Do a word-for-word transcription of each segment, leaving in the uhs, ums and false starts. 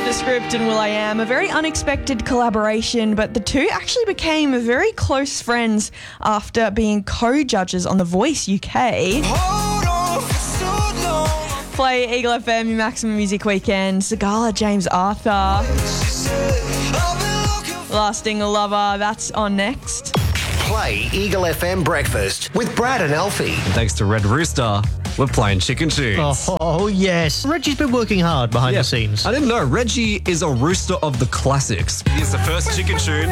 The Script and will.i.am, a very unexpected collaboration, but the two actually became very close friends after being co-judges on The Voice U K. Play Eagle F M, your maximum music weekend. Sagala James Arthur. Lasting Lover, that's on next. Play Eagle F M Breakfast with Brad and Alfie. And thanks to Red Rooster, we're playing Chicken Tunes. Oh, yes. Reggie's been working hard behind Yeah. the scenes. I didn't know. Reggie is a rooster of the classics. Here's the first Chicken Tune.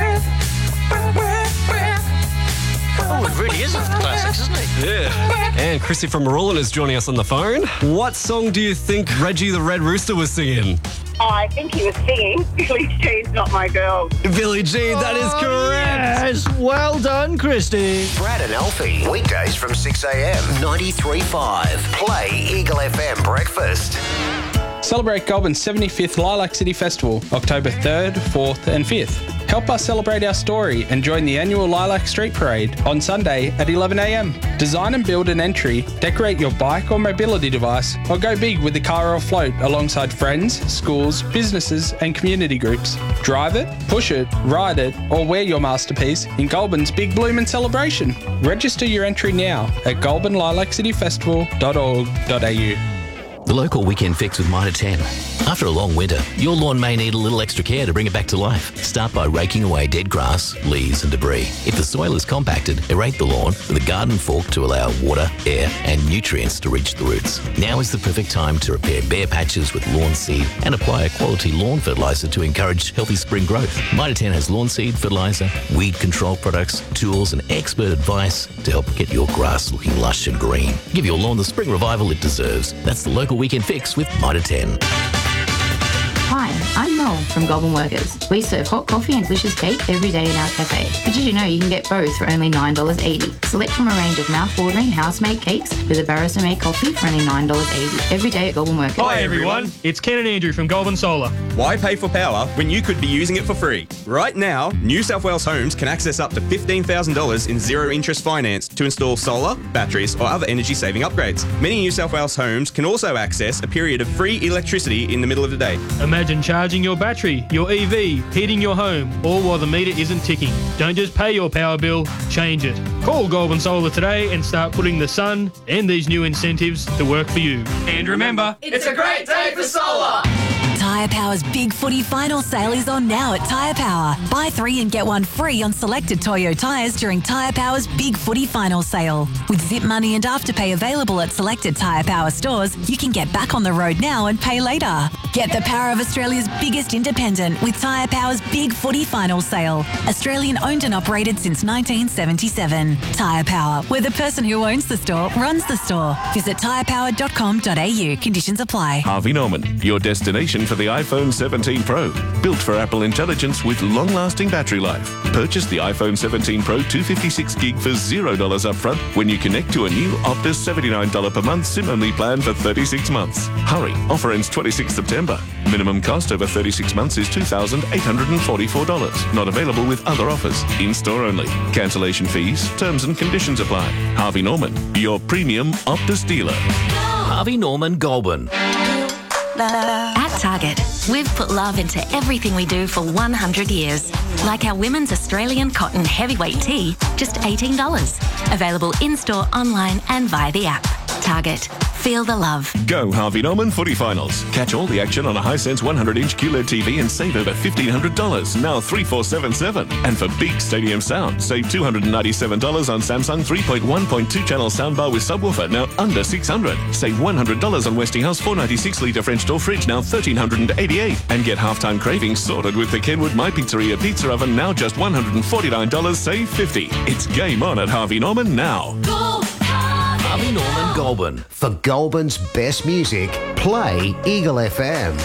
Oh, it really is of the classics, isn't it? Yeah. And Chrissy from Marullan is joining us on the phone. What song do you think Reggie the Red Rooster was singing? Oh, I think he was singing Billie Jean's Not My Girl. Billie Jean, that is correct. Yes, well done, Christy. Brad and Alfie, weekdays from six a.m. ninety-three point five. Play Eagle F M Breakfast. Celebrate Goulburn's seventy-fifth Lilac City Festival, October third, fourth and fifth. Help us celebrate our story and join the annual Lilac Street Parade on Sunday at eleven a.m. Design and build an entry, decorate your bike or mobility device, or go big with the car or float alongside friends, schools, businesses and community groups. Drive it, push it, ride it, or wear your masterpiece in Goulburn's Big Bloomin' celebration. Register your entry now at goulburn lilac city festival dot org dot a u. The local weekend fix with Mitre ten. After a long winter, your lawn may need a little extra care to bring it back to life. Start by raking away dead grass, leaves and debris. If the soil is compacted, aerate the lawn with a garden fork to allow water, air and nutrients to reach the roots. Now is the perfect time to repair bare patches with Lawn Seed and apply a quality lawn fertiliser to encourage healthy spring growth. Mitre ten has Lawn Seed fertiliser, weed control products, tools and expert advice to help get your grass looking lush and green. Give your lawn the spring revival it deserves. That's the local weekend fix with Mitre ten. Hi, I'm Mel from Goulburn Workers. We serve hot coffee and delicious cake every day in our cafe. But did you know you can get both for only nine dollars eighty? Select from a range of mouth-watering house-made cakes with a barista-made coffee for only nine dollars eighty every day at Goulburn Workers. Hi everyone, it's Ken and Andrew from Goulburn Solar. Why pay for power when you could be using it for free? Right now, New South Wales homes can access up to fifteen thousand dollars in zero-interest finance to install solar, batteries or other energy-saving upgrades. Many New South Wales homes can also access a period of free electricity in the middle of the day. Imagine charging your battery, your E V, heating your home, all while the meter isn't ticking. Don't just pay your power bill, change it. Call Goulburn Solar today and start putting the sun and these new incentives to work for you. And remember, it's a great day for solar! Tyre Power's Big Footy Final Sale is on now at Tyre Power. Buy three and get one free on selected Toyo tyres during Tyre Power's Big Footy Final Sale. With Zip Money and Afterpay available at selected Tyre Power stores, you can get back on the road now and pay later. Get the power of Australia's biggest independent with Tyre Power's Big Footy Final Sale. Australian owned and operated since nineteen seventy-seven. Tyre Power, where the person who owns the store runs the store. Visit tyre power dot com dot a u. Conditions apply. Harvey Norman, your destination for the iPhone seventeen Pro. Built for Apple Intelligence with long-lasting battery life. Purchase the iPhone seventeen Pro two fifty-six gig for zero dollars upfront when you connect to a new Optus seventy-nine dollars per month SIM-only plan for thirty-six months. Hurry, offer ends twenty-sixth September. Minimum cost over thirty-six months is two thousand eight hundred forty-four dollars. Not available with other offers. In-store only. Cancellation fees, terms and conditions apply. Harvey Norman, your premium Optus dealer. Harvey Norman Goulburn. At Target, we've put love into everything we do for one hundred years. Like our women's Australian cotton heavyweight tee, just eighteen dollars. Available in-store, online and via the app. Target. Feel the love. Go Harvey Norman Footy Finals. Catch all the action on a Hisense one hundred inch Q L E D T V and save over fifteen hundred dollars, now three four seven seven. And for big stadium sound, save two hundred ninety-seven dollars on Samsung three point one point two channel soundbar with subwoofer, now under six hundred dollars. Save one hundred dollars on Westinghouse four ninety-six litre French door fridge, now one thousand three hundred eighty-eight dollars. And get halftime cravings sorted with the Kenwood My Pizzeria pizza oven, now just one hundred forty-nine dollars, save fifty dollars. It's game on at Harvey Norman now. Go Harvey Norman Goulburn. For Goulburn's best music, play Eagle F M.